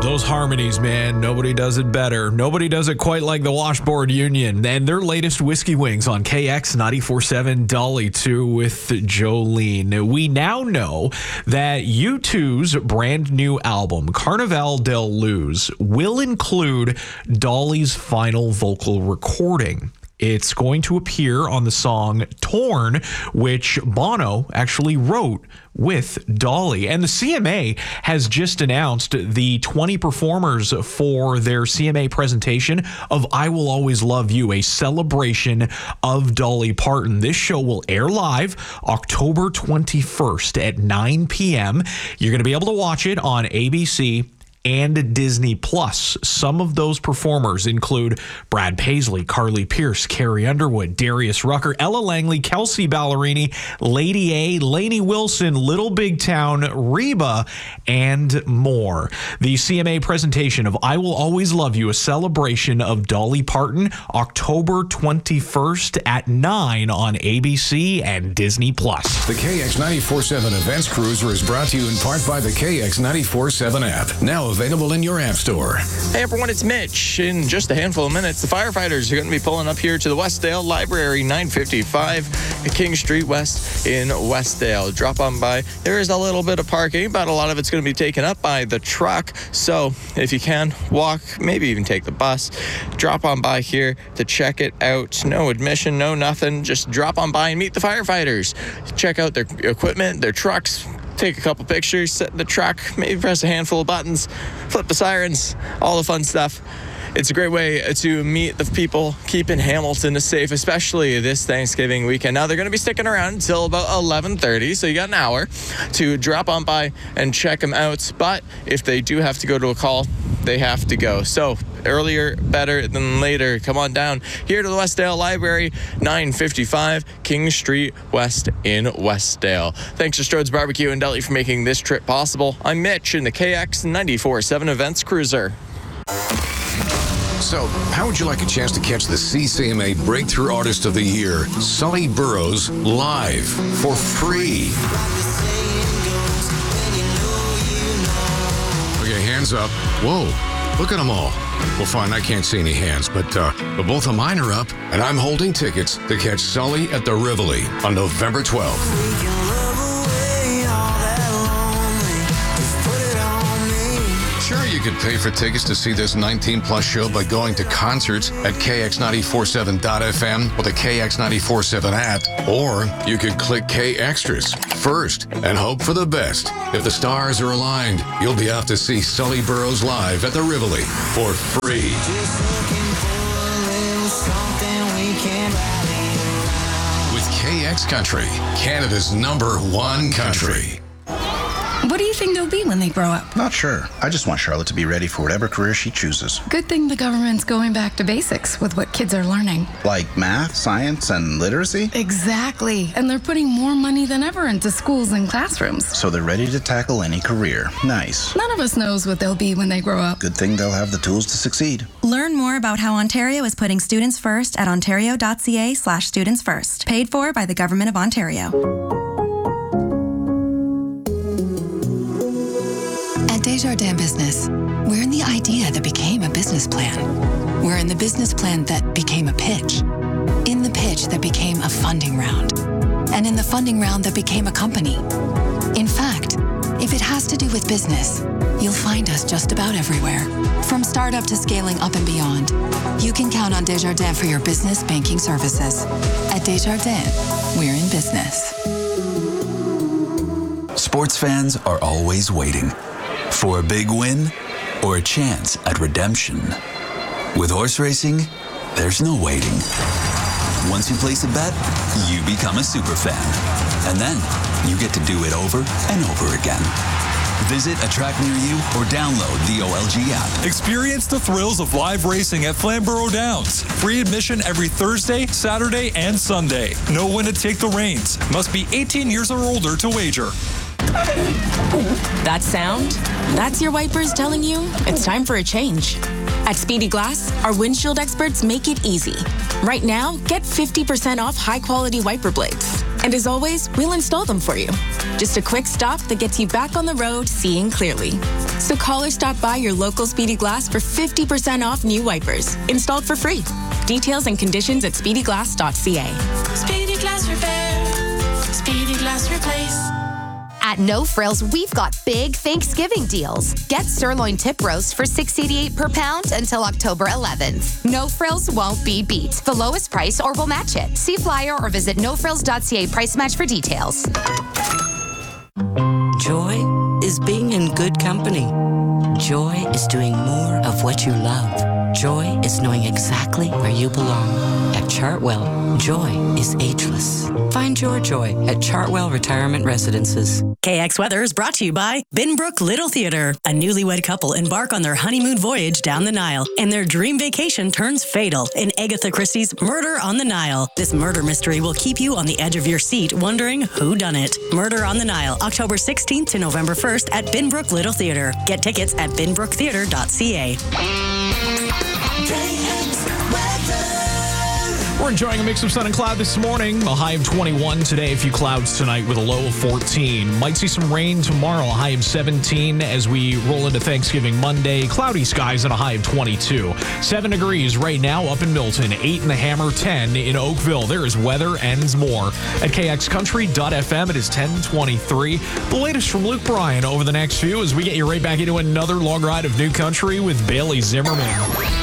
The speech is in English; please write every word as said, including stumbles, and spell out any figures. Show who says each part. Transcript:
Speaker 1: those harmonies, man. Nobody does it better. Nobody does it quite like the Washboard Union. And their latest Whiskey Wings on K X ninety-four point seven Dolly two with Jolene. We now know that U two's brand new album, Carnaval del Luz, will include Dolly's final vocal recording. It's going to appear on the song Torn, which Bono actually wrote with Dolly. And the C M A has just announced the twenty performers for their C M A presentation of I Will Always Love You, a celebration of Dolly Parton. This show will air live October twenty-first at nine p.m. You're going to be able to watch it on A B C and Disney Plus. Some of those performers include Brad Paisley, Carly Pearce, Carrie Underwood, Darius Rucker, Ella Langley, Kelsey Ballerini, Lady A, Lainey Wilson, Little Big Town, Reba, and more. The C M A presentation of I Will Always Love You, a celebration of Dolly Parton, October twenty-first at nine on A B C and Disney Plus.
Speaker 2: The K X ninety-four point seven Events Cruiser is brought to you in part by the K X ninety-four point seven app, now available in your app store.
Speaker 3: Hey everyone, it's Mitch. In just a handful of minutes, the firefighters are going to be pulling up here to the Westdale Library, nine fifty-five King Street West in Westdale. Drop on by. There is a little bit of parking, but a lot of it's going to be taken up by the truck. So if you can, walk, maybe even take the bus. Drop on by here to check it out. No admission, no nothing. Just drop on by and meet the firefighters. Check out their equipment, their trucks. Take a couple pictures, set the truck, maybe press a handful of buttons, flip the sirens, all the fun stuff. It's a great way to meet the people keeping Hamilton safe, especially this Thanksgiving weekend. Now, they're going to be sticking around until about eleven thirty, so you got an hour to drop on by and check them out. But if they do have to go to a call, they have to go. So earlier, better than later. Come on down here to the Westdale Library, nine fifty-five King Street West in Westdale. Thanks to Strode's Barbecue and Deli for making this trip possible. I'm Mitch in the K X ninety-four point seven Events Cruiser.
Speaker 2: So, how would you like a chance to catch the C C M A Breakthrough Artist of the Year, Sully Burrows, live for free? Okay, hands up. Whoa, look at them all. Well, fine, I can't see any hands, but, uh, but both of mine are up, and I'm holding tickets to catch Sully at the Rivoli on November twelfth. Sure, you could pay for tickets to see this nineteen plus show by going to concerts at K X ninety-four point seven dot F M or the K X ninety-four point seven app, or you could click K Extras first and hope for the best. If the stars are aligned, you'll be out to see Sully Burrows live at the Rivoli for free. With K X Country, Canada's number one country.
Speaker 4: What do you think they'll be when they grow up?
Speaker 5: Not sure. I just want Charlotte to be ready for whatever career she chooses.
Speaker 4: Good thing the government's going back to basics with what kids are learning.
Speaker 5: Like math, science, and literacy?
Speaker 4: Exactly. And they're putting more money than ever into schools and classrooms.
Speaker 5: So they're ready to tackle any career. Nice.
Speaker 4: None of us knows what they'll be when they grow up.
Speaker 5: Good thing they'll have the tools to succeed.
Speaker 6: Learn more about how Ontario is putting students first at ontario.ca slash students first. Paid for by the Government of Ontario.
Speaker 7: At Desjardins Business, we're in the idea that became a business plan. We're in the business plan that became a pitch. In the pitch that became a funding round. And in the funding round that became a company. In fact, if it has to do with business, you'll find us just about everywhere. From startup to scaling up and beyond, you can count on Desjardins for your business banking services. At Desjardins, we're in business.
Speaker 8: Sports fans are always waiting for a big win or a chance at redemption. With horse racing, there's no waiting. Once you place a bet, you become a super fan. And then you get to do it over and over again. Visit a track near you or download the O L G app.
Speaker 9: Experience the thrills of live racing at Flamborough Downs. Free admission every Thursday, Saturday, and Sunday. Know when to take the reins. Must be eighteen years or older to wager.
Speaker 10: That sound? That's your wipers telling you it's time for a change. At Speedy Glass, our windshield experts make it easy. Right now, get fifty percent off high-quality wiper blades. And as always, we'll install them for you. Just a quick stop that gets you back on the road seeing clearly. So call or stop by your local Speedy Glass for fifty percent off new wipers, installed for free. Details and conditions at speedy glass dot c a.
Speaker 11: Speedy Glass Repair. Speedy Glass Replace.
Speaker 12: At No Frills, we've got big Thanksgiving deals. Get sirloin tip roast for six dollars and eighty-eight cents per pound until October eleventh. No Frills won't be beat. The lowest price or we'll match it. See flyer or visit no frills dot c a price match for details.
Speaker 13: Joy is being in good company. Joy is doing more of what you love. Joy is knowing exactly where you belong. At Chartwell, joy is ageless. Find your joy at Chartwell Retirement Residences.
Speaker 14: K X Weather is brought to you by Binbrook Little Theater. A newlywed couple embark on their honeymoon voyage down the Nile, and their dream vacation turns fatal in Agatha Christie's Murder on the Nile. This murder mystery will keep you on the edge of your seat wondering who done it. Murder on the Nile, October sixteenth to November first at Binbrook Little Theater. Get tickets at binbrook theater dot c a.
Speaker 1: We're enjoying a mix of sun and cloud this morning. A high of twenty-one today, a few clouds tonight with a low of fourteen. Might see some rain tomorrow, a high of seventeen as we roll into Thanksgiving Monday. Cloudy skies and a high of twenty-two. Seven degrees right now up in Milton, eight in the Hammer, ten in Oakville. There is weather and more. At k x country dot f m, it is ten twenty-three. The latest from Luke Bryan over the next few as we get you right back into another long ride of new country with Bailey Zimmerman.